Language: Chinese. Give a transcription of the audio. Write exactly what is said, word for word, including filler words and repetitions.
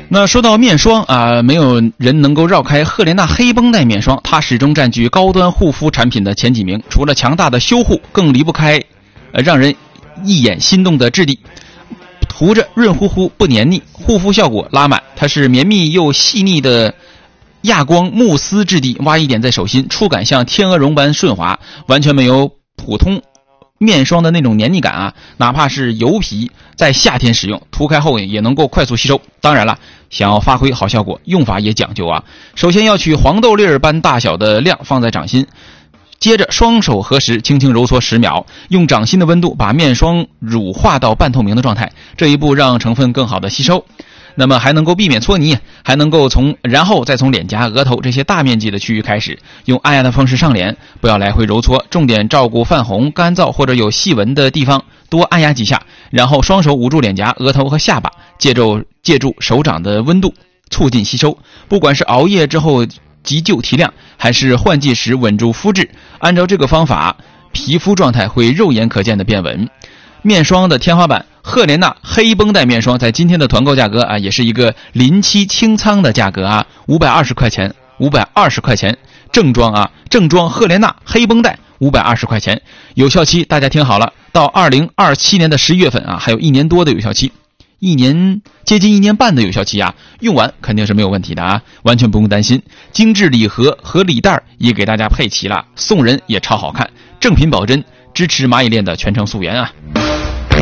那说到面霜啊，没有人能够绕开赫莲娜黑绷带面霜，它始终占据高端护肤产品的前几名。除了强大的修护，更离不开呃让人一眼心动的质地。涂着润乎乎不黏腻，护肤效果拉满。它是绵密又细腻的亚光慕斯质地，挖一点在手心，触感像天鹅绒般顺滑，完全没有普通面霜的那种黏腻感啊。哪怕是油皮，在夏天使用，涂开后也能够快速吸收。当然了，想要发挥好效果，用法也讲究啊。首先要取黄豆粒儿般大小的量放在掌心，接着双手合十，轻轻揉搓十秒，用掌心的温度把面霜乳化到半透明的状态。这一步让成分更好的吸收，那么还能够避免搓泥，还能够从然后再从脸颊、额头这些大面积的区域开始，用按压的方式上脸，不要来回揉搓，重点照顾泛红、干燥或者有细纹的地方，多按压几下，然后双手捂住脸颊、额头和下巴，借助借助手掌的温度促进吸收。不管是熬夜之后急救提亮，还是换季时稳住肤质，按照这个方法，皮肤状态会肉眼可见的变稳。面霜的天花板赫莲娜黑绷带面霜在今天的团购价格啊，也是一个临期清仓的价格啊，五百二十块钱，五百二十块钱正装啊，正装赫莲娜黑绷带五百二十块钱，有效期大家听好了，到二零二七年的十一月份啊，还有一年多的有效期，一年接近一年半的有效期啊，用完肯定是没有问题的啊，完全不用担心。精致礼盒和礼袋也给大家配齐了，送人也超好看，正品保真，支持蚂蚁链的全程溯源啊。